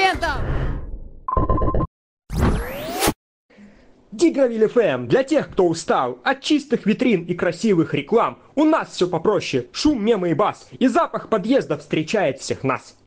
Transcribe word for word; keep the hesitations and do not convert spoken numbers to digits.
процентов! Дигравиль эф эм для тех, кто устал от чистых витрин и красивых реклам. У нас все попроще. Шум, мемы и бас. И запах подъезда встречает всех нас.